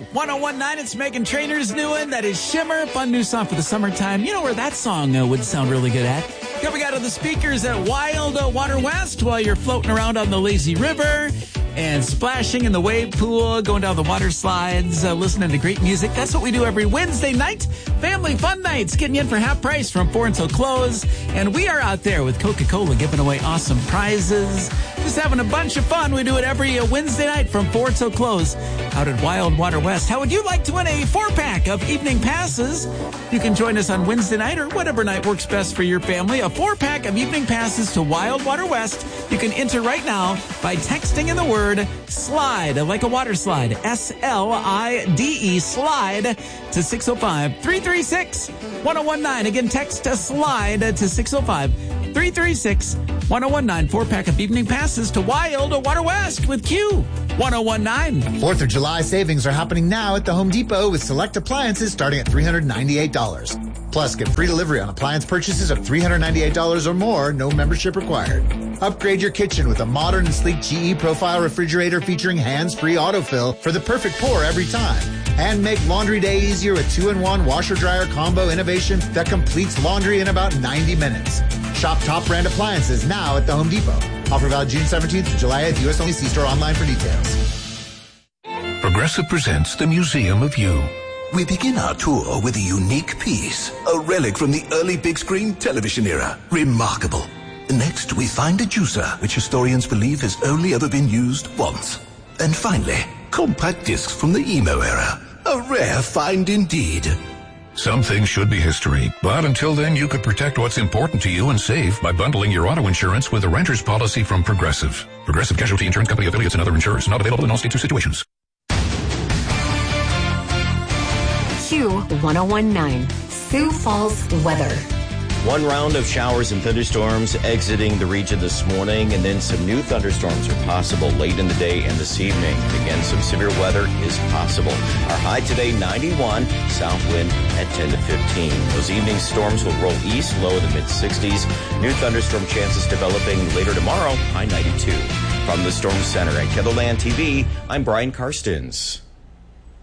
101.9, it's Megan Trainor's new one. That is Shimmer. Fun new song for the summertime. You know where that song would sound really good at? Coming out of the speakers at Wild Water West while you're floating around on the lazy river and splashing in the wave pool, going down the water slides, listening to great music. That's what we do every Wednesday night. Family fun nights, getting you in for half price from 4 until close. And we are out there with Coca-Cola giving away awesome prizes. Just having a bunch of fun. We do it every Wednesday night from 4 till close out at Wild Water West. How would you like to win a 4-pack of evening passes? You can join us on Wednesday night or whatever night works best for your family. A 4-pack of evening passes to Wild Water West. You can enter right now by texting in the word slide, like a water slide, S-L-I-D-E, slide to 605-336-1019. Again, text a slide to 605-336-1019. 4-pack of evening passes to Wild Water West with Q 1019. 4th of July savings are happening now at the Home Depot with select appliances starting at $398. Plus, get free delivery on appliance purchases of $398 or more, no membership required. Upgrade your kitchen with a modern and sleek GE Profile refrigerator featuring hands-free autofill for the perfect pour every time. And make laundry day easier with 2-in-1 washer-dryer combo innovation that completes laundry in about 90 minutes. Shop top brand appliances now at the Home Depot. Offer valid June 17th to July 8th. U.S. only. See store online for details. Progressive presents the Museum of You. We begin our tour with a unique piece, a relic from the early big screen television era. Remarkable. Next, we find a juicer, which historians believe has only ever been used once. And finally, compact discs from the emo era. A rare find indeed. Some things should be history, but until then, you could protect what's important to you and save by bundling your auto insurance with a renter's policy from Progressive. Progressive Casualty Insurance Company affiliates and other insurers. Not available in all states or situations. Q1019, Sioux Falls weather. One round of showers and thunderstorms exiting the region this morning, and then some new thunderstorms are possible late in the day and this evening. Again, some severe weather is possible. Our high today, 91, south wind at 10 to 15. Those evening storms will roll east, low in the mid-60s. New thunderstorm chances developing later tomorrow, high 92. From the Storm Center at KENDLLAND TV, I'm Brian Karstens.